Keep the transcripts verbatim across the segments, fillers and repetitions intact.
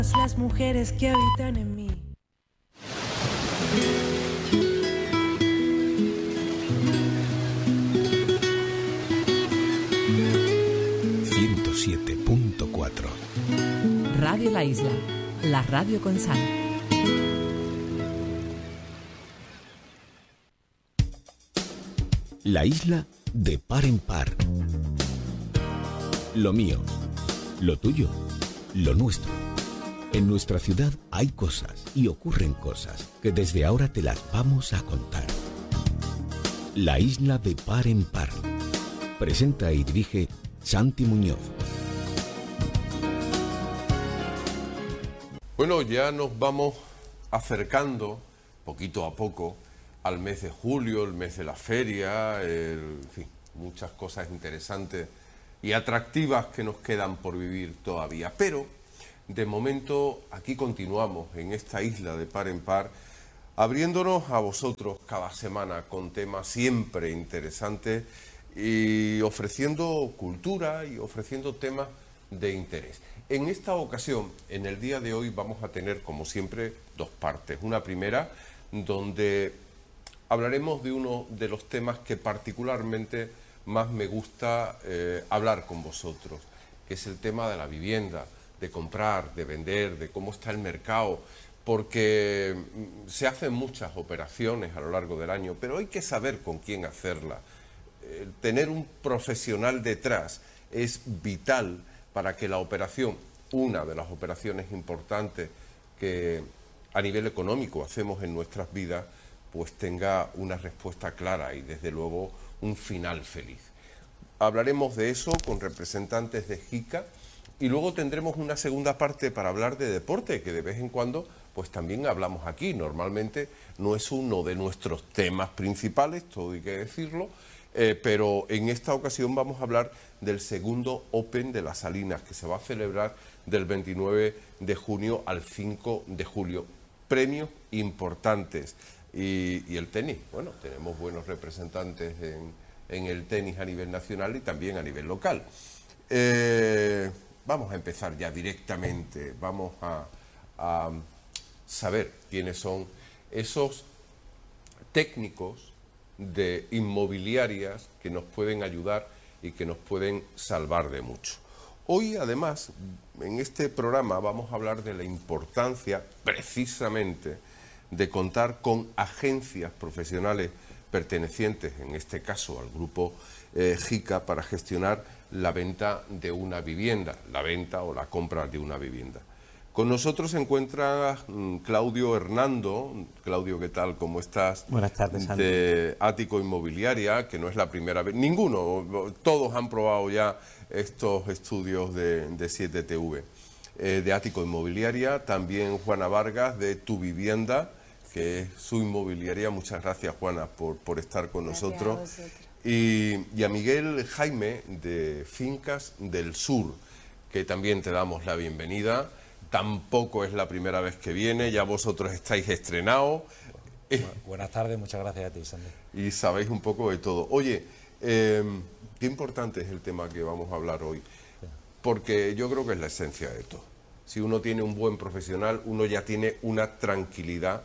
Las mujeres que habitan en mí. ciento siete punto cuatro Radio La Isla, la radio con sal. La isla de par en par. Lo mío, lo tuyo, lo nuestro. En nuestra ciudad hay cosas y ocurren cosas que desde ahora te las vamos a contar. La isla de par en par. Presenta y dirige Santi Muñoz. Bueno, ya nos vamos acercando poquito a poco al mes de julio, el mes de la feria, el, en fin, muchas cosas interesantes y atractivas que nos quedan por vivir todavía. Pero, de momento, aquí continuamos en esta isla de par en par, abriéndonos a vosotros cada semana con temas siempre interesantes y ofreciendo cultura y ofreciendo temas de interés. En esta ocasión, en el día de hoy, vamos a tener, como siempre, dos partes. Una primera, donde hablaremos de uno de los temas que particularmente más me gusta eh, hablar con vosotros, que es el tema de la vivienda, de comprar, de vender, de cómo está el mercado, porque se hacen muchas operaciones a lo largo del año, pero hay que saber con quién hacerlas. Eh, tener un profesional detrás es vital para que la operación, una de las operaciones importantes que a nivel económico hacemos en nuestras vidas, pues tenga una respuesta clara y desde luego un final feliz. Hablaremos de eso con representantes de JICA y luego tendremos una segunda parte para hablar de deporte, que de vez en cuando pues también hablamos aquí. Normalmente no es uno de nuestros temas principales, todo hay que decirlo, eh, pero en esta ocasión vamos a hablar del segundo Open de las Salinas, que se va a celebrar del veintinueve de junio al cinco de julio. Premios importantes. Y, y el tenis, bueno, tenemos buenos representantes en, en el tenis a nivel nacional y también a nivel local. Eh, vamos a empezar ya directamente, vamos a, a saber quiénes son esos técnicos de inmobiliarias que nos pueden ayudar y que nos pueden salvar de mucho. Hoy, además, en este programa vamos a hablar de la importancia, precisamente, de contar con agencias profesionales pertenecientes, en este caso al grupo eh, JICA, para gestionar la venta de una vivienda, la venta o la compra de una vivienda. Con nosotros se encuentra mm, Claudio Hernando. Claudio, ¿qué tal? ¿Cómo estás? Buenas tardes, Santi. De Ático Inmobiliaria, que no es la primera vez, ninguno, todos han probado ya estos estudios de, de siete T V. Eh, de Ático Inmobiliaria, también Juana Vargas de Tu Vivienda, que es su inmobiliaria. Muchas gracias, Juana, por, por estar con gracias nosotros. A y, y a Miguel Jaime de Fincas del Sur, que también te damos la bienvenida. Tampoco es la primera vez que viene, ya vosotros estáis estrenados. Bueno, buenas tardes, muchas gracias a ti, Sandy. Y sabéis un poco de todo. Oye, eh, qué importante es el tema que vamos a hablar hoy, porque yo creo que es la esencia de todo. Si uno tiene un buen profesional, uno ya tiene una tranquilidad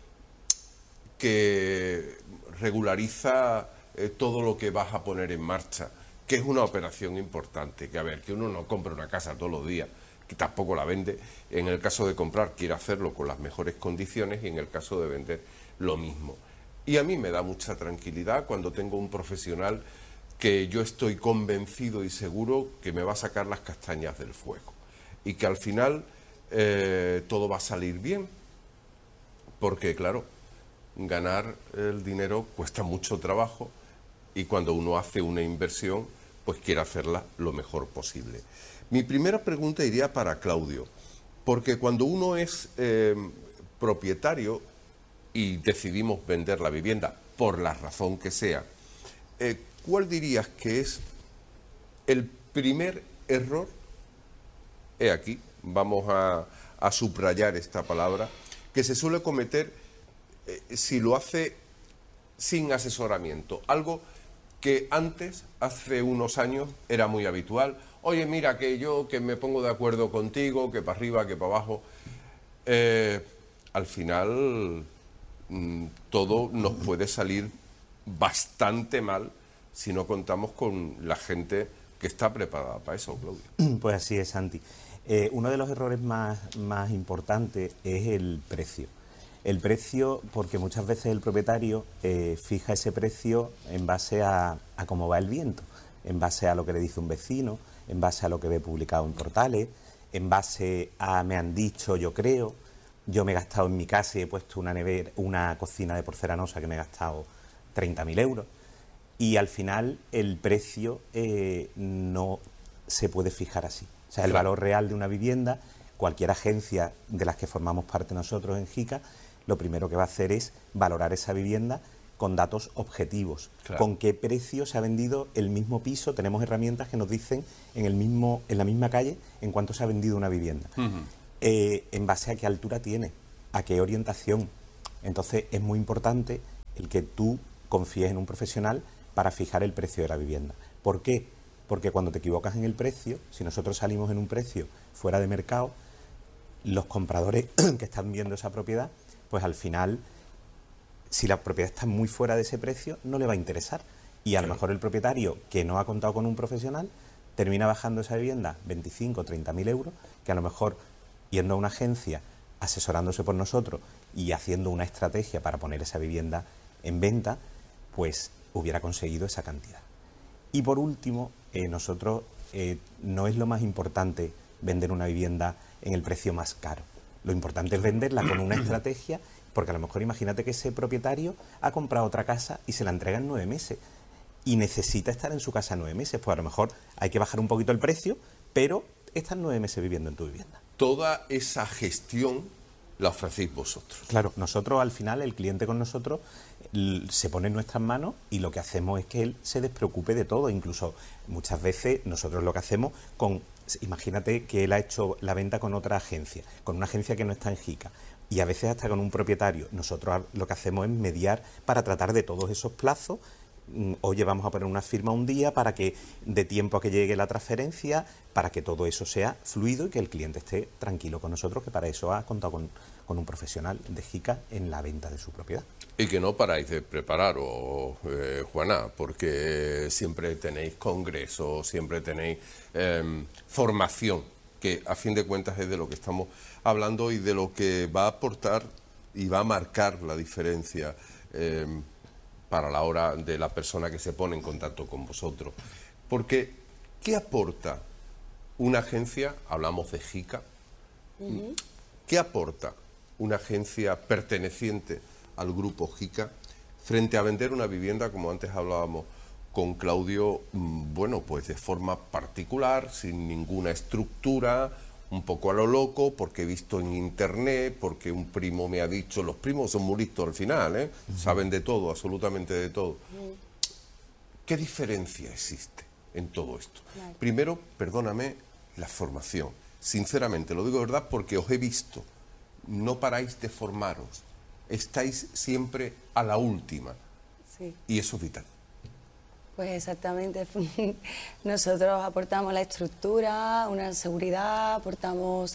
que regulariza eh, todo lo que vas a poner en marcha, que es una operación importante. Que a ver, que uno no compra una casa todos los días, que tampoco la vende. En el caso de comprar, quiere hacerlo con las mejores condiciones, y en el caso de vender, lo mismo. Y a mí me da mucha tranquilidad cuando tengo un profesional que yo estoy convencido y seguro que me va a sacar las castañas del fuego. Y que al final eh, todo va a salir bien, porque claro, ganar el dinero cuesta mucho trabajo, y cuando uno hace una inversión, pues quiere hacerla lo mejor posible. Mi primera pregunta iría para Claudio, porque cuando uno es eh, propietario y decidimos vender la vivienda, por la razón que sea, eh, ¿cuál dirías que es el primer error? He aquí, vamos a, a subrayar esta palabra, que se suele cometer eh, si lo hace sin asesoramiento, algo que antes, hace unos años, era muy habitual, oye, mira, que yo que me pongo de acuerdo contigo, que para arriba, que para abajo. Eh, al final, mmm, todo nos puede salir bastante mal si no contamos con la gente que está preparada para eso, Claudio. Pues así es, Santi. Eh, uno de los errores más, más importantes es el precio. El precio, porque muchas veces el propietario eh, fija ese precio en base a, a cómo va el viento, en base a lo que le dice un vecino, en base a lo que ve publicado en portales, en base a me han dicho, yo creo, yo me he gastado en mi casa y he puesto una nevera, una cocina de porcelanosa que me he gastado treinta mil euros, y al final el precio eh, no se puede fijar así. O sea, el Claro. valor real de una vivienda, cualquier agencia de las que formamos parte nosotros en JICA, lo primero que va a hacer es valorar esa vivienda con datos objetivos, Claro. con qué precio se ha vendido el mismo piso. Tenemos herramientas que nos dicen en el mismo, en la misma calle en cuánto se ha vendido una vivienda, Uh-huh. eh, en base a qué altura tiene, a qué orientación. Entonces es muy importante el que tú confíes en un profesional para fijar el precio de la vivienda. ¿Por qué? Porque cuando te equivocas en el precio, si nosotros salimos en un precio fuera de mercado, los compradores que están viendo esa propiedad, pues al final, si la propiedad está muy fuera de ese precio, no le va a interesar. Y a lo mejor el propietario, que no ha contado con un profesional, termina bajando esa vivienda veinticinco o treinta mil euros, que a lo mejor yendo a una agencia, asesorándose por nosotros y haciendo una estrategia para poner esa vivienda en venta, pues hubiera conseguido esa cantidad. Y por último, eh, nosotros eh, no es lo más importante vender una vivienda en el precio más caro. Lo importante es venderla con una estrategia, porque a lo mejor imagínate que ese propietario ha comprado otra casa y se la entrega en nueve meses y necesita estar en su casa nueve meses. Pues a lo mejor hay que bajar un poquito el precio, pero estás nueve meses viviendo en tu vivienda. Toda esa gestión la ofrecéis vosotros. Claro, nosotros al final, el cliente con nosotros l- se pone en nuestras manos y lo que hacemos es que él se despreocupe de todo. Incluso muchas veces nosotros lo que hacemos con, imagínate que él ha hecho la venta con otra agencia, con una agencia que no está en JICA, y a veces hasta con un propietario. Nosotros lo que hacemos es mediar para tratar de todos esos plazos. Mm, Oye, vamos a poner una firma un día para que dé tiempo a que llegue la transferencia, para que todo eso sea fluido y que el cliente esté tranquilo con nosotros, que para eso ha contado con, con un profesional de JICA en la venta de su propiedad. Y que no paráis de prepararos, eh, Juana, porque siempre tenéis congresos, siempre tenéis eh, formación, que a fin de cuentas es de lo que estamos hablando y de lo que va a aportar y va a marcar la diferencia eh, para la hora de la persona que se pone en contacto con vosotros. Porque, ¿qué aporta una agencia? Hablamos de JICA. Uh-huh. ¿Qué aporta una agencia perteneciente al grupo JICA frente a vender una vivienda, como antes hablábamos con Claudio, bueno, pues de forma particular, sin ninguna estructura, un poco a lo loco, porque he visto en internet, porque un primo me ha dicho, los primos son muy listos al final, ¿eh? Uh-huh. Saben de todo, absolutamente de todo. Uh-huh. ¿Qué diferencia existe en todo esto? Claro. Primero, perdóname, la formación. Sinceramente, lo digo de verdad porque os he visto. No paráis de formaros. Estáis siempre a la última. Sí. Y eso es vital. Pues exactamente. Nosotros aportamos la estructura, una seguridad, aportamos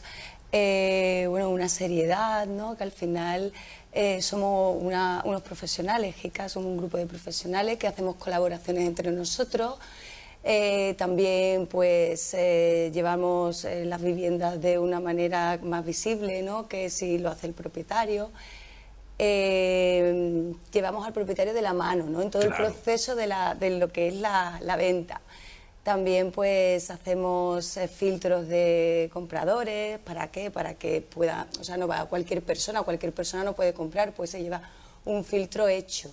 eh, bueno, una seriedad, ¿no? Que al final eh, somos una, unos profesionales, JICA, somos un grupo de profesionales que hacemos colaboraciones entre nosotros. Eh, también pues eh, llevamos eh, las viviendas de una manera más visible, ¿no? Que si lo hace el propietario. Eh, llevamos al propietario de la mano, ¿no? En todo claro. el proceso de, la, de lo que es la, la venta. También pues hacemos eh, filtros de compradores. ¿Para qué? Para que pueda, o sea, no va a cualquier persona, cualquier persona no puede comprar, pues se lleva un filtro hecho.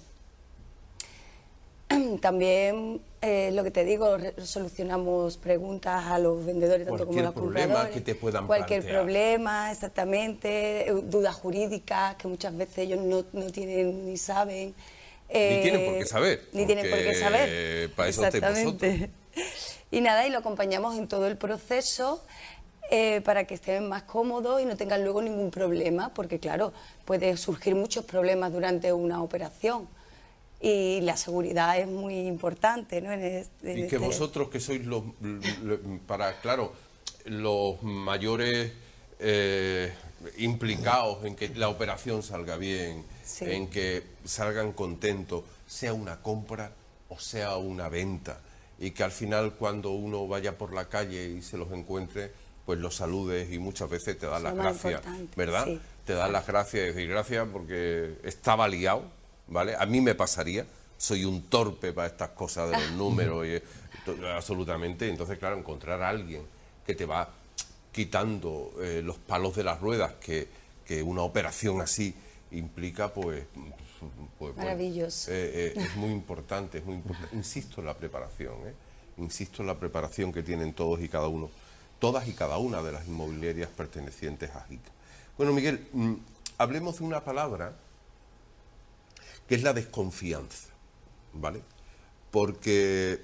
También, eh, lo que te digo, solucionamos preguntas a los vendedores, tanto como a los compradores. Cualquier problema que te puedan Cualquier plantear. problema, exactamente, dudas jurídicas que muchas veces ellos no, no tienen ni saben. Eh, ni tienen por qué saber. Ni tienen por qué saber. Para eso estáis vosotros. Y nada, y lo acompañamos en todo el proceso eh, para que estén más cómodos y no tengan luego ningún problema, porque claro, puede surgir muchos problemas durante una operación. y la seguridad es muy importante, ¿no? En este, en y que este... vosotros que sois los, los para, claro, los mayores eh, implicados en que la operación salga bien, sí. en que salgan contentos, sea una compra o sea una venta, y que al final cuando uno vaya por la calle y se los encuentre, pues los saludes y muchas veces te dan las gracias, ¿verdad? Sí. Te dan las gracias y decir gracias porque estaba liado, ¿vale? A mí me pasaría, soy un torpe para estas cosas de los números, y, absolutamente. Entonces, claro, encontrar a alguien que te va quitando eh, los palos de las ruedas que, que una operación así implica, pues... pues maravilloso. Bueno, eh, eh, es muy importante, es muy importante. Insisto en la preparación, ¿eh? Insisto en la preparación que tienen todos y cada uno, todas y cada una de las inmobiliarias pertenecientes a Jica. Bueno, Miguel, mmm, hablemos de una palabra que es la desconfianza, ¿vale? Porque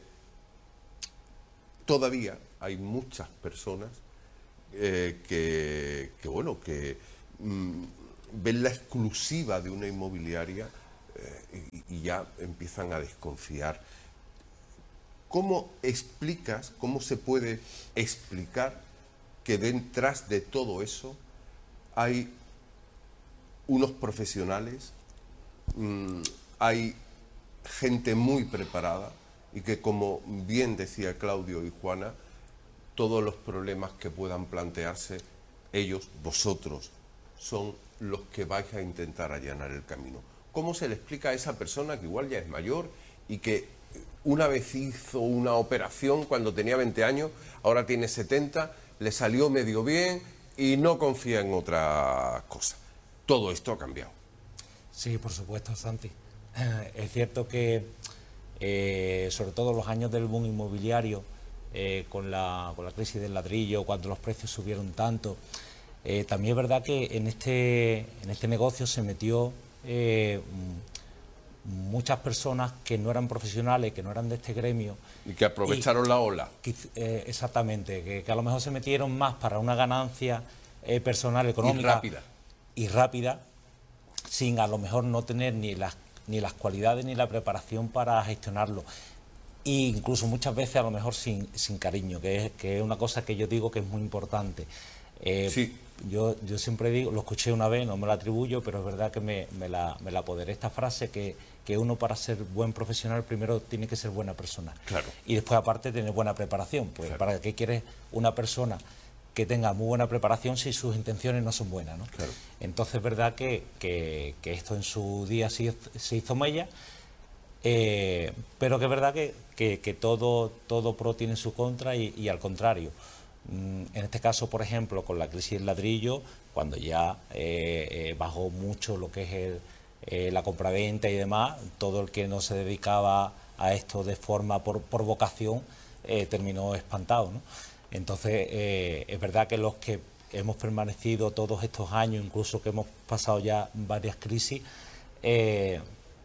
todavía hay muchas personas eh, que, que, bueno, que mmm, ven la exclusiva de una inmobiliaria eh, y, y ya empiezan a desconfiar. ¿Cómo explicas, cómo se puede explicar que detrás de todo eso hay unos profesionales, mmm, hay gente muy preparada y que, como bien decía Claudio y Juana, todos los problemas que puedan plantearse, ellos, vosotros, son los que vais a intentar allanar el camino? ¿Cómo se le explica a esa persona que igual ya es mayor y que una vez hizo una operación cuando tenía veinte años, ahora tiene setenta, le salió medio bien y no confía en otra cosa? Todo esto ha cambiado. Sí, por supuesto, Santi. Es cierto que, eh, sobre todo los años del boom inmobiliario, eh, con, la, con la crisis del ladrillo, cuando los precios subieron tanto, eh, también es verdad que en este, en este negocio se metió eh, muchas personas que no eran profesionales, que no eran de este gremio. Y que aprovecharon y, la ola. Que, eh, exactamente, que, que a lo mejor se metieron más para una ganancia eh, personal, económica. Y rápida. Y rápida, sin a lo mejor no tener ni las, ni las cualidades ni la preparación para gestionarlo. E incluso muchas veces a lo mejor sin, sin cariño, que es, que es una cosa que yo digo que es muy importante. Eh, sí. Yo, yo siempre digo, lo escuché una vez, no me lo atribuyo, pero es verdad que me, me, la, me la apoderé esta frase, que, que uno para ser buen profesional primero tiene que ser buena persona. Claro. Y después aparte tener buena preparación. Pues claro. ¿Para qué quieres una persona que tenga muy buena preparación si sus intenciones no son buenas, ¿no? Claro. Entonces es verdad que, que, que esto en su día se, se hizo mella, eh, pero que es verdad que, que, que todo, todo pro tiene su contra y, y al contrario. En este caso, por ejemplo, con la crisis del ladrillo, cuando ya eh, eh, bajó mucho lo que es el, eh, la compraventa y demás, todo el que no se dedicaba a esto de forma por, por vocación eh, terminó espantado, ¿no? Entonces, eh, es verdad que los que hemos permanecido todos estos años, incluso que hemos pasado ya varias crisis, eh,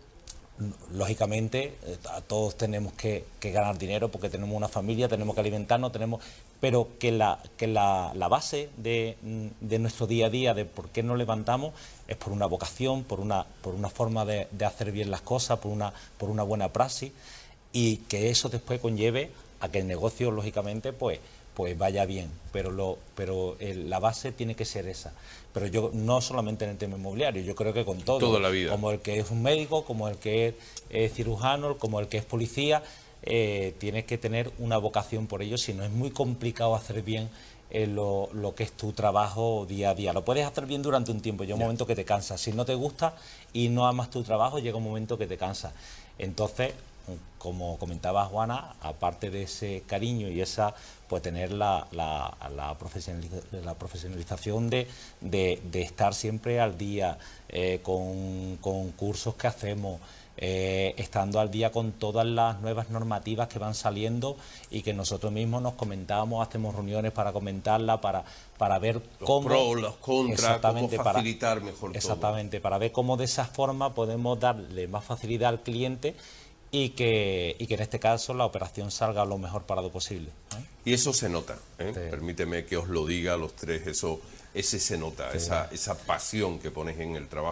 lógicamente eh, todos tenemos que, que ganar dinero porque tenemos una familia, tenemos que alimentarnos, tenemos... pero que la, que la, la base de, de nuestro día a día, de por qué nos levantamos, es por una vocación, por una, por una forma de, de hacer bien las cosas, por una, por una buena praxis, y que eso después conlleve a que el negocio, lógicamente, pues, pues vaya bien, pero, lo, pero el, la base tiene que ser esa. Pero yo no solamente en el tema inmobiliario, yo creo que con todo, toda la vida. Como el que es un médico, como el que es eh, cirujano, como el que es policía, Eh, tienes que tener una vocación por ello, si no es muy complicado hacer bien eh, lo, lo que es tu trabajo día a día. Lo puedes hacer bien durante un tiempo, llega un yeah. momento que te cansas. Si no te gusta y no amas tu trabajo, llega un momento que te cansas. Entonces, como comentaba Juana, aparte de ese cariño y esa, pues tener la, la, la, profesionaliza, la profesionalización de, de, de estar siempre al día eh, con, con cursos que hacemos, Eh, estando al día con todas las nuevas normativas que van saliendo y que nosotros mismos nos comentamos, hacemos reuniones para comentarla, para, para ver los cómo... Los pros, los contras, cómo facilitar para, mejor Exactamente, todo. Para ver cómo de esa forma podemos darle más facilidad al cliente y que, y que en este caso la operación salga lo mejor parado posible, ¿eh? Y eso se nota, ¿eh? Sí. Permíteme que os lo diga a los tres, eso, ese se nota, sí. esa, esa pasión que pones en el trabajo,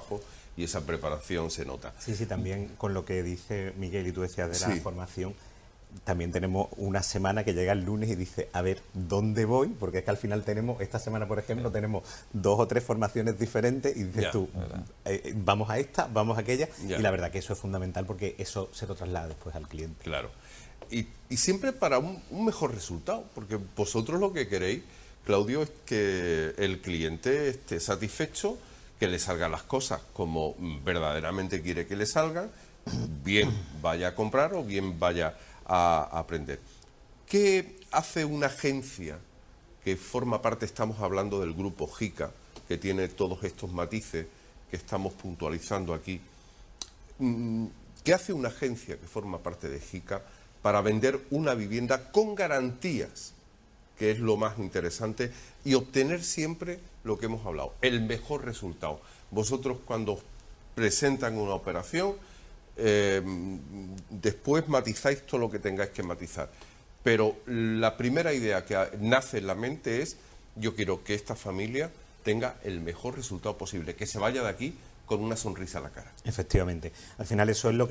y esa preparación se nota. Sí, sí, también con lo que dice Miguel y tú decías de la Sí. formación, también tenemos una semana que llega el lunes y dice, a ver, ¿dónde voy? Porque es que al final tenemos, esta semana por ejemplo, tenemos dos o tres formaciones diferentes y dices Ya, tú, eh, vamos a esta, vamos a aquella, Ya. y la verdad que eso es fundamental porque eso se lo traslada después al cliente. Claro. Y, y siempre para un, un mejor resultado, porque vosotros lo que queréis, Claudio, es que el cliente esté satisfecho, que le salgan las cosas como verdaderamente quiere que le salgan, bien vaya a comprar o bien vaya a, a aprender. ¿Qué hace una agencia que forma parte, estamos hablando del grupo JICA, que tiene todos estos matices que estamos puntualizando aquí? ¿Qué hace una agencia que forma parte de JICA para vender una vivienda con garantías, que es lo más interesante, y obtener siempre lo que hemos hablado, el mejor resultado? Vosotros cuando presentan una operación, eh, después matizáis todo lo que tengáis que matizar, pero la primera idea que nace en la mente es: yo quiero que esta familia tenga el mejor resultado posible, que se vaya de aquí con una sonrisa a la cara. Efectivamente, al final eso es lo que